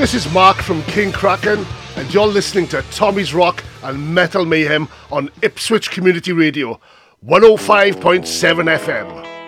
This is Mark from King Kraken, and you're listening to Tommy's Rock and Metal Mayhem on Ipswich Community Radio, 105.7 FM.